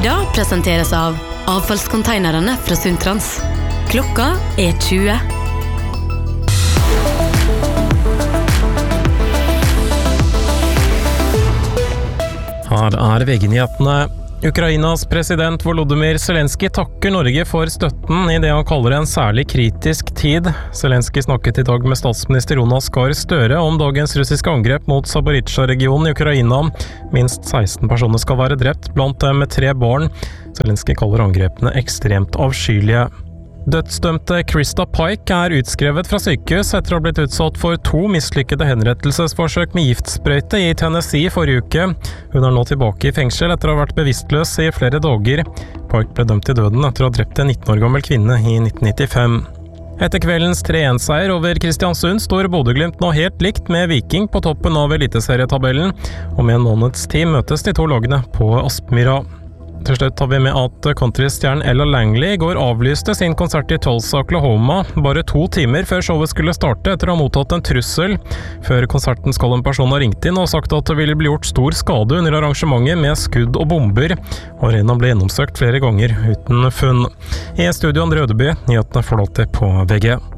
Nyheter presenteres av avfallskonteinerne fra Sundtrans. Klokka 20. Her VG-nyhetene. Ukrainas president Volodymyr Zelensky takker Norge for støtten i det han kaller en særlig kritisk tid. Zelensky snakket i dag med statsminister Jonas Gahr Støre om dagens russiske angrep mot Zaporizjzja-regionen i Ukraina. Minst 16 personer skal være drept, blant dem 3 barn. Zelensky kaller angrepene ekstremt avskyelige. Dødsdømte Krista Pike utskrevet fra sykehus etter å ha blitt utsatt for 2 mislykkede henrettelsesforsøk med giftsprøyte i Tennessee forrige uke. Hun nå tilbake i fengsel etter å ha vært bevisstløs i flere dager. Pike ble dømt til døden etter å ha drept en 19 år gammel kvinne i 1995. Etter kveldens 3-1-seier over Kristiansund står Bodø/Glimt nå helt likt med Viking på toppen av eliteserietabellen. Om en måneds tid møtes de 2 lagene på Aspmyra. Til slutt tar vi med at countrystjernen Ella Langley i går avlyste sin konsert i Tulsa, Oklahoma, bare 2 timer før showet skulle starte etter å ha mottatt en trussel. Før konserten skal en person ha ringt inn og sagt at det ville bli gjort stor skade under arrangementet med skudd og bomber. Arenaen ble gjennomsøkt flere ganger uten funn. I studio Andre Ødeby, nyhetene får du alltid på VG.